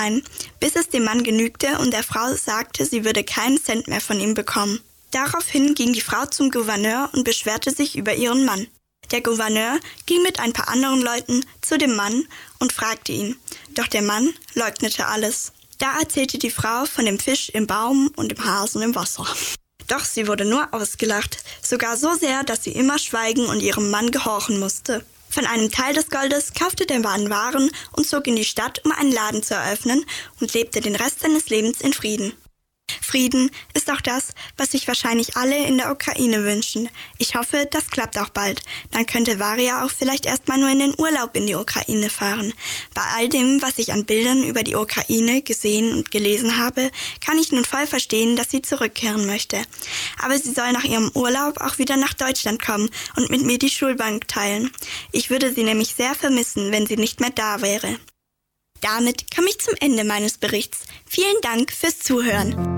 sein, bis es dem Mann genügte und der Frau sagte, sie würde keinen Cent mehr von ihm bekommen. Daraufhin ging die Frau zum Gouverneur und beschwerte sich über ihren Mann. Der Gouverneur ging mit ein paar anderen Leuten zu dem Mann und fragte ihn, doch der Mann leugnete alles. Da erzählte die Frau von dem Fisch im Baum und dem Hasen im Wasser. Doch sie wurde nur ausgelacht, sogar so sehr, dass sie immer schweigen und ihrem Mann gehorchen musste. Von einem Teil des Goldes kaufte der Mann Waren und zog in die Stadt, um einen Laden zu eröffnen und lebte den Rest seines Lebens in Frieden. Frieden ist auch das, was sich wahrscheinlich alle in der Ukraine wünschen. Ich hoffe, das klappt auch bald. Dann könnte Varia auch vielleicht erstmal nur in den Urlaub in die Ukraine fahren. Bei all dem, was ich an Bildern über die Ukraine gesehen und gelesen habe, kann ich nun voll verstehen, dass sie zurückkehren möchte. Aber sie soll nach ihrem Urlaub auch wieder nach Deutschland kommen und mit mir die Schulbank teilen. Ich würde sie nämlich sehr vermissen, wenn sie nicht mehr da wäre. Damit komme ich zum Ende meines Berichts. Vielen Dank fürs Zuhören.